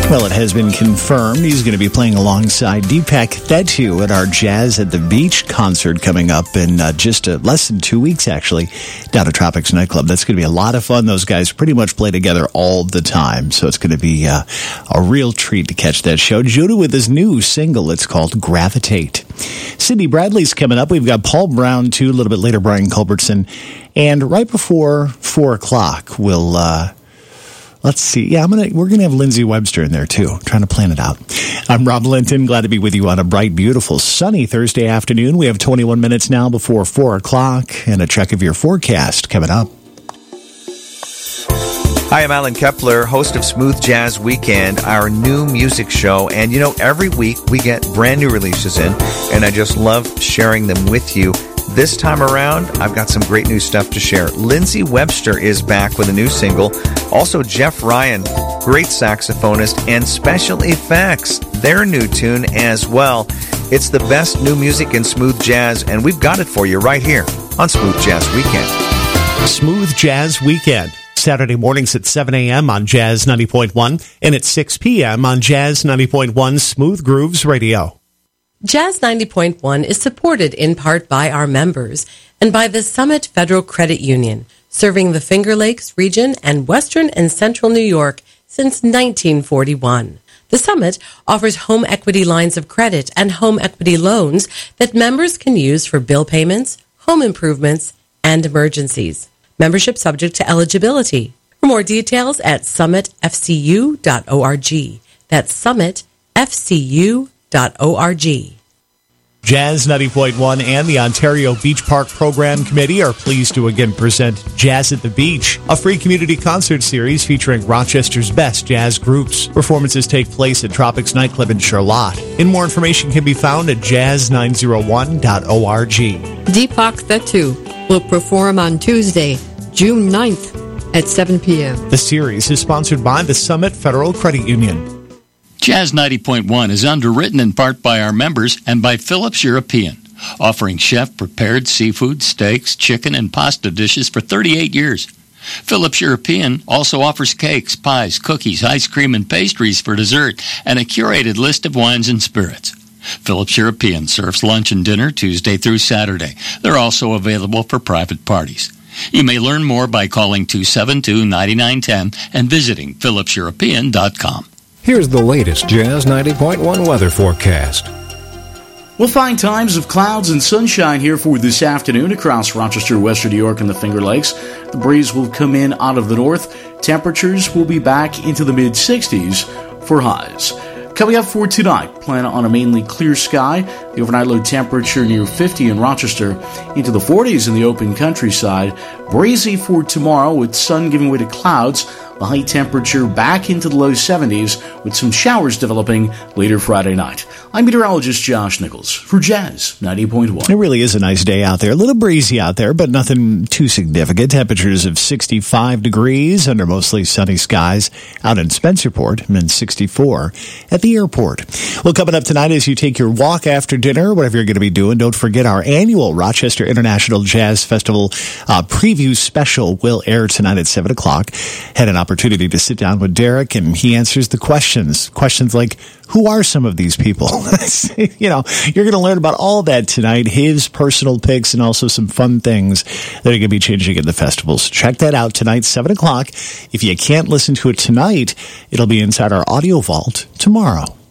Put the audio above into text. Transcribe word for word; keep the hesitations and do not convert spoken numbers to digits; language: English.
Well, it has been confirmed he's going to be playing alongside Deepak Thetu at our Jazz at the Beach concert coming up in uh, just uh, less than two weeks, actually, down at Tropics Nightclub. That's going to be a lot of fun. Those guys pretty much play together all the time, so it's going to be uh, a real treat to catch that show. Judah with his new single. It's called Gravitate. Sydney Bradley's coming up. We've got Paul Brown, too, a little bit later, Brian Culbertson. And right before four o'clock, we'll... Uh, Let's see. Yeah, I'm gonna. We're gonna have Lindsay Webster in there too. Trying to plan it out. I'm Rob Linton. Glad to be with you on a bright, beautiful, sunny Thursday afternoon. We have twenty-one minutes now before four o'clock, and a check of your forecast coming up. Hi, I'm Alan Kepler, host of Smooth Jazz Weekend, our new music show. And you know, every week we get brand new releases in, and I just love sharing them with you. This time around, I've got some great new stuff to share. Lindsay Webster is back with a new single. Also, Jeff Ryan, great saxophonist, and Special Effects, their new tune as well. It's the best new music in smooth jazz, and we've got it for you right here on Smooth Jazz Weekend. Smooth Jazz Weekend. Saturday mornings at seven a.m. on Jazz ninety point one and at six p.m. on Jazz ninety point one Smooth Grooves Radio. Jazz ninety point one is supported in part by our members and by the Summit Federal Credit Union, serving the Finger Lakes region and western and central New York since nineteen forty-one. The Summit offers home equity lines of credit and home equity loans that members can use for bill payments, home improvements, and emergencies. Membership subject to eligibility. For more details at summit f c u dot org. That's summit f c u dot org. Jazz ninety point one and the Ontario Beach Park Program Committee are pleased to again present Jazz at the Beach, a free community concert series featuring Rochester's best jazz groups. Performances take place at Tropics Nightclub in Charlotte. And more information can be found at jazz nine oh one dot org. Deepak Thetu will perform on Tuesday, June ninth at seven p.m. The series is sponsored by the Summit Federal Credit Union. Jazz ninety point one is underwritten in part by our members and by Phillips European, offering chef-prepared seafood, steaks, chicken, and pasta dishes for thirty-eight years. Phillips European also offers cakes, pies, cookies, ice cream, and pastries for dessert, and a curated list of wines and spirits. Phillips European serves lunch and dinner Tuesday through Saturday. They're also available for private parties. You may learn more by calling two seven two, nine nine one zero and visiting phillips european dot com. Here's the latest Jazz ninety point one weather forecast. We'll find times of clouds and sunshine here for this afternoon across Rochester, Western New York, and the Finger Lakes. The breeze will come in out of the north. Temperatures will be back into the mid-sixties for highs. Coming up for tonight, plan on a mainly clear sky. The overnight low temperature near fifty in Rochester, into the forties in the open countryside. Breezy for tomorrow with sun giving way to clouds. The high temperature back into the low seventies with some showers developing later Friday night. I'm meteorologist Josh Nichols for Jazz ninety point one. It really is a nice day out there. A little breezy out there, but nothing too significant. Temperatures of sixty-five degrees under mostly sunny skies out in Spencerport, and then sixty-four at the airport. Well, coming up tonight as you take your walk after dinner, whatever you're going to be doing, don't forget our annual Rochester International Jazz Festival uh, preview special will air tonight at seven o'clock. Had an opportunity to sit down with Derek, and he answers the questions. Questions like, who are some of these people? You know, you're going to learn about all that tonight, his personal picks, and also some fun things that are going to be changing at the festival. So check that out tonight, seven o'clock. If you can't listen to it tonight, it'll be inside our audio vault tomorrow.